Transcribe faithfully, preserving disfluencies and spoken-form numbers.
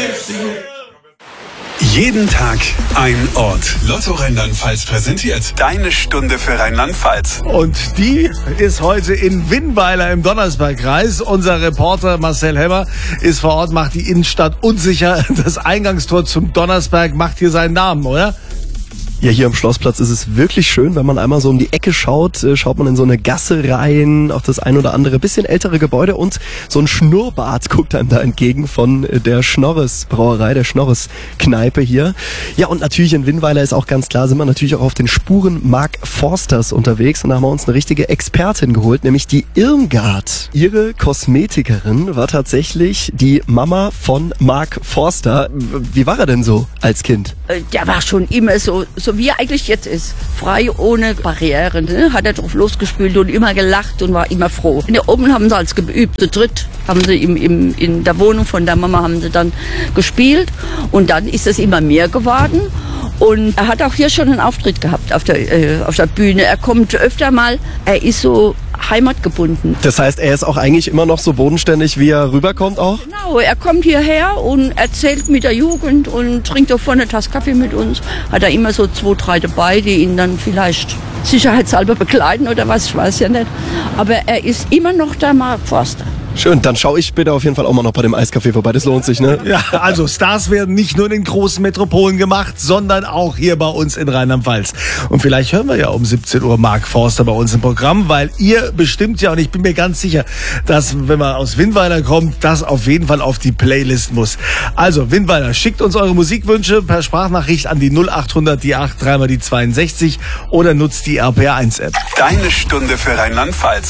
Jeden Tag ein Ort. Lotto Rheinland-Pfalz präsentiert deine Stunde für Rheinland-Pfalz. Und die ist heute in Winnweiler im Donnersbergkreis. Unser Reporter Marcel Hemmer ist vor Ort, macht die Innenstadt unsicher. Das Eingangstor zum Donnersberg macht hier seinen Namen, oder? Ja, hier am Schlossplatz ist es wirklich schön, wenn man einmal so um die Ecke schaut, äh, schaut man in so eine Gasse rein, auch das ein oder andere bisschen ältere Gebäude und so ein Schnurrbart guckt einem da entgegen von äh, der Schnorres Brauerei, der Schnorres Kneipe hier. Ja, und natürlich in Winnweiler ist auch ganz klar, sind wir natürlich auch auf den Spuren Mark Forsters unterwegs und da haben wir uns eine richtige Expertin geholt, nämlich die Irmgard. Ihre Kosmetikerin war tatsächlich die Mama von Mark Forster. Wie war er denn so als Kind? Der war schon immer so, so wie er eigentlich jetzt ist. Frei, ohne Barrieren. Ne? Hat er drauf losgespielt und immer gelacht und war immer froh. In der oben haben sie als geübt, zu dritt haben sie im, im, in der Wohnung von der Mama haben sie dann gespielt. Und dann ist es immer mehr geworden. Und er hat auch hier schon einen Auftritt gehabt auf der, äh, auf der Bühne. Er kommt öfter mal, er ist so heimatgebunden. Das heißt, er ist auch eigentlich immer noch so bodenständig, wie er rüberkommt auch? Genau, er kommt hierher und erzählt mit der Jugend und trinkt auch vorne eine Tasse Kaffee mit uns. Hat er immer so zwei, drei dabei, die ihn dann vielleicht sicherheitshalber begleiten oder was, ich weiß ja nicht. Aber er ist immer noch der Mark Forster. Schön, dann schaue ich bitte auf jeden Fall auch mal noch bei dem Eiscafé vorbei, das lohnt sich, ne? Ja, also Stars werden nicht nur in den großen Metropolen gemacht, sondern auch hier bei uns in Rheinland-Pfalz. Und vielleicht hören wir ja um siebzehn Uhr Mark Forster bei uns im Programm, weil ihr bestimmt ja, und ich bin mir ganz sicher, dass, wenn man aus Winnweiler kommt, das auf jeden Fall auf die Playlist muss. Also, Winnweiler, schickt uns eure Musikwünsche per Sprachnachricht an die null acht hundert, die acht, dreimal die zweiundsechzig oder nutzt die R P R eins App. Deine Stunde für Rheinland-Pfalz.